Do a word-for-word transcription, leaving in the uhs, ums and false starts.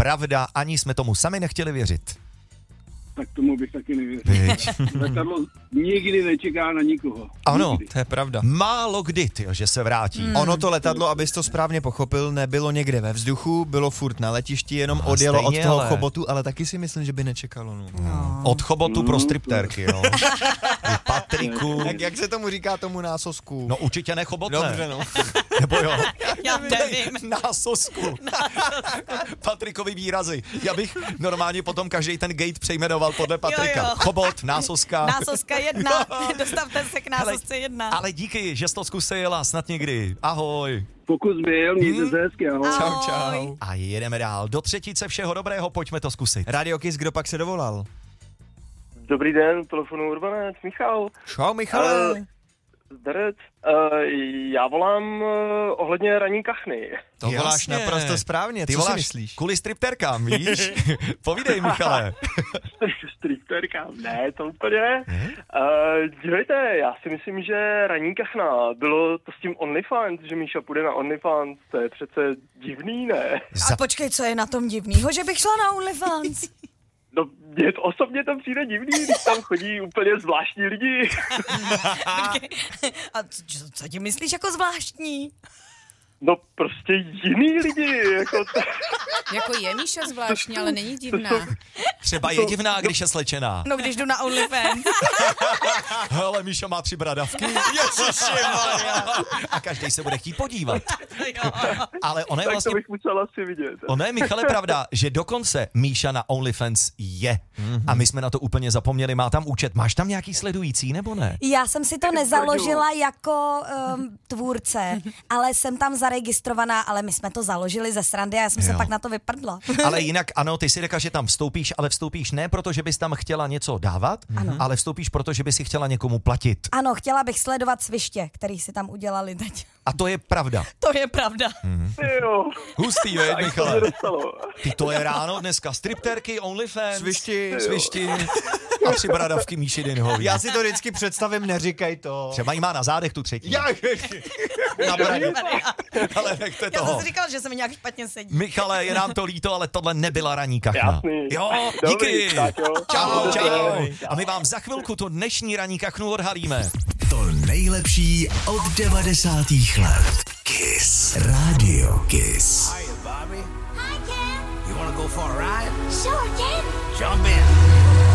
pravda, ani jsme tomu sami nechtěli věřit. Tak tomu bych taky nevěřil. Letadlo nikdy nečeká na nikoho. Ano, nikdy. To je pravda. Málo kdy, tyjo, že se vrátí. Mm. Ono to letadlo, abys to správně pochopil, nebylo někde ve vzduchu, bylo furt na letišti, jenom No, odjelo stejně, od toho ale- chobotu, ale taky si myslím, že by nečekalo. No. No. Od chobotu pro striptérky, jo. Ty Patriku. Jak, jak se tomu říká tomu násosku? No určitě ne chobotné. Dobře, no. Nebo jo? Já nevím. Násosku. Patrikovi výrazy. Já bych normálně potom každý ten gate přejmenoval podle Patrika. Jo, jo. Chobot, násoska. Násoska jedna. Dostavte se k násosce jedna. Ale díky, že jsi to zkusila, snad někdy. Ahoj. Pokus byl, mějte se hezky, ahoj. Čau, Ahoj. čau. A jedeme dál. Do třetice všeho dobrého, pojďme to zkusit. Radio Kiss, kdo pak se dovolal? Dobrý den, telefonu Urbanec, Michal. Čau, Michale. Eh, Zdarec. Uh, já volám uh, ohledně ranní kachny. To voláš Jasně. naprosto správně, Ty co si voláš myslíš? kvůli stripterkám, víš? Povídej, Michale. Stripterka, ne, to úplně ne. Uh, dívejte, já si myslím, že ranní kachna, bylo to s tím OnlyFans, že Míša půjde na OnlyFans, to je přece divný, ne? A počkej, co je na tom divnýho, že bych šla na OnlyFans? No, mě to, osobně to přijde divný, když tam chodí úplně zvláštní lidi. A co, co ti myslíš jako zvláštní? No, prostě jiný lidi, jako to. Jako je Míša zvláštní, ale není divná. Třeba je divná, když je slečená. No, když jdu na OnlyFans. Hele, Míša má tři bradavky. Ježišimarja. A každý se bude chtít podívat. Ale ono je Tak vlastně... to bych musel asi vidět. Ono je, Michale, pravda, že dokonce Míša na OnlyFans je. A my jsme na to úplně zapomněli. Má tam účet. Máš tam nějaký sledující, nebo ne? Já jsem si to nezaložila jako um, tvůrce, ale jsem tam zaregistrovaná, ale my jsme to založili ze srandy a já jsem Jo. se pak na to vyprdla. Ale jinak ano, ty si řekla, že tam vstoupíš, ale vstoupíš ne proto, že bys tam chtěla něco dávat, Ano. ale vstoupíš proto, že bys si chtěla někomu platit. Ano, chtěla bych sledovat sviště, který si tam udělali teď. A to je pravda. To je pravda. Jo. Hustý, veď, Tak to mě Michale. dostalo. Ty, to je ráno dneska. Stripterky, OnlyFans. Svišti. Svišti. A tři bradavky Míši Dinhový. Já si to vždycky představím, neříkej to. Třeba jí má na zádech tu třetí. Já, na braně. Ale nechte Já jsem toho. si říkala, že se mi nějak špatně sedí. Michale, je nám to líto, ale tohle nebyla ranní kachna. Jasný. Jo, Dobrý, díky. tak jo. Čau, Ahoj. čau. A my vám za chvilku tu dnešní ranní kachnu odhalíme. To nejlepší od devadesátých let. Kiss. Radio Kiss. Hiya, Bobby. Hi, Ken. You wanna go for a ride? Sure, Ken. Jump in.